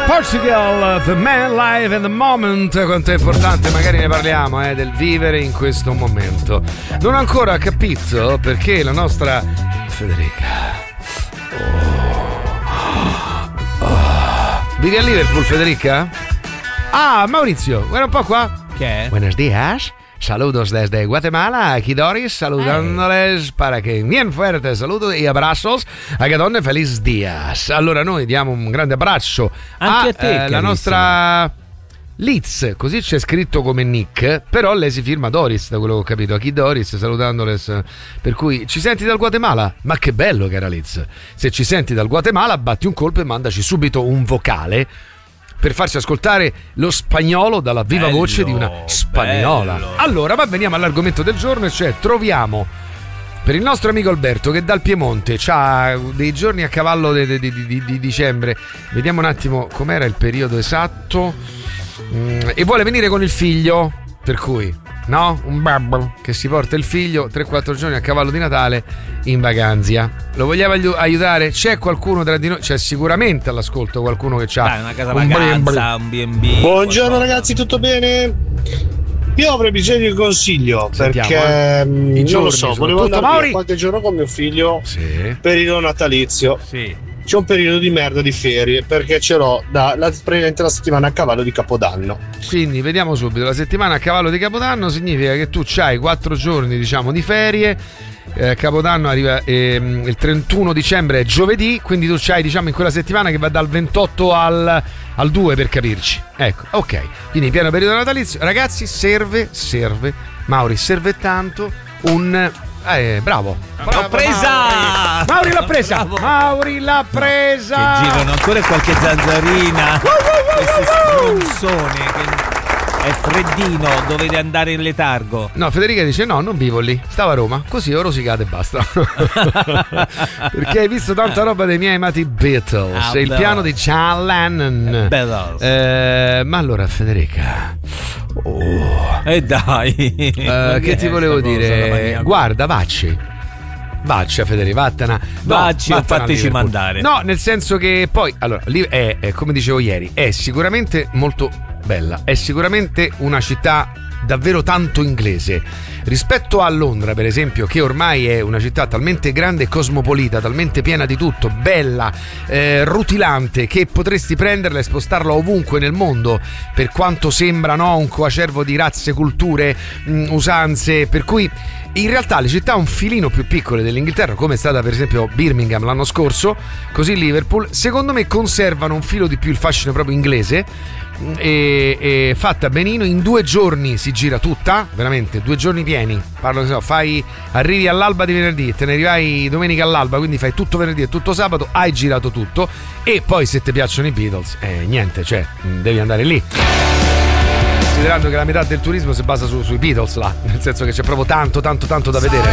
Portugal, The Man Live in the Moment. Quanto è importante, magari ne parliamo, del vivere in questo momento. Non ho ancora capito perché la nostra Federica vivi a Liverpool, Federica? Ah, Maurizio, guarda un po' qua. Che è? Buenos días. Saludos desde Guatemala, aquí Doris, saludándoles para que bien fuerte saludo y abrazos a que donne feliz días. Allora noi diamo un grande abbraccio anche a te, la nostra Liz, così c'è scritto come nick, però lei si firma Doris, da quello che ho capito, a chi Doris, salutandoles. Per cui ci senti dal Guatemala? Ma che bello, cara Liz. Se ci senti dal Guatemala, batti un colpo e mandaci subito un vocale per farci ascoltare lo spagnolo dalla viva voce di una spagnola. Bello. Allora, ma veniamo all'argomento del giorno, e cioè troviamo per il nostro amico Alberto che dal Piemonte c'ha dei giorni a cavallo di dicembre. Vediamo un attimo com'era il periodo esatto. E vuole venire con il figlio, per cui no? Un babbo che si porta il figlio 3-4 giorni a cavallo di Natale in vacanza. Lo vogliamo aiutare? C'è qualcuno tra di noi? C'è sicuramente all'ascolto qualcuno che ha una casa vacanza, un B&B. Buongiorno ragazzi, tutto bene? Io avrei bisogno di un consiglio. Sentiamo, perché non lo so, volevo andare via qualche giorno con mio figlio periodo natalizio. Sì. C'è un periodo di merda di ferie perché ce l'ho praticamente la settimana a cavallo di Capodanno. Quindi vediamo subito, la settimana a cavallo di Capodanno significa che tu c'hai 4 giorni diciamo di ferie. Capodanno arriva il 31 dicembre, è giovedì, quindi tu c'hai diciamo in quella settimana che va dal 28 al 2, per capirci. Ecco, ok, quindi pieno periodo natalizio. Ragazzi, serve Mauri, serve tanto un bravo. L'ho presa! Mauri l'ha presa! Bravo. Mauri l'ha presa! Che girano ancora qualche zanzarina. Queste stronzone che è freddino, dovete andare in letargo. No, Federica dice no, non vivo lì, stavo a Roma, così ho rosicato e basta. Perché hai visto tanta roba dei miei amati Beatles, il piano di John Lennon. Ma allora Federica, dai, che ti volevo dire? Guarda, vacci Federica, vattene. Vacci o fateci mandare. No, nel senso che poi allora lì è come dicevo ieri, è sicuramente molto bella, è sicuramente una città davvero tanto inglese rispetto a Londra, per esempio, che ormai è una città talmente grande e cosmopolita, talmente piena di tutto, bella, rutilante, che potresti prenderla e spostarla ovunque nel mondo, per quanto sembra un coacervo di razze, culture, usanze, per cui in realtà le città un filino più piccole dell'Inghilterra, come è stata per esempio Birmingham l'anno scorso, così Liverpool, secondo me conservano un filo di più il fascino proprio inglese, e fatta benino. In 2 giorni si gira tutta, veramente 2 giorni pieni. Parlo, arrivi all'alba di venerdì e te ne arrivai domenica all'alba, quindi fai tutto venerdì e tutto sabato, hai girato tutto. E poi se ti piacciono i Beatles, niente, cioè devi andare lì, considerando che la metà del turismo si basa sui Beatles là, nel senso che c'è proprio tanto da vedere.